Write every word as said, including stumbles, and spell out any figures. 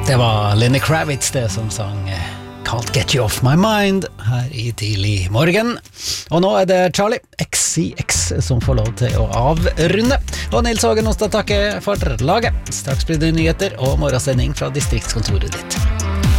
Det var Lenny Kravitz det som sang Can't Get You Off My Mind her i tidlig morgen. Og nå er det Charlie X C X som får lov til å avrunde. Og Nils Hågen Ostad takker for laget. Straks blir det nyheter og morgensending fra distriktskontoret ditt.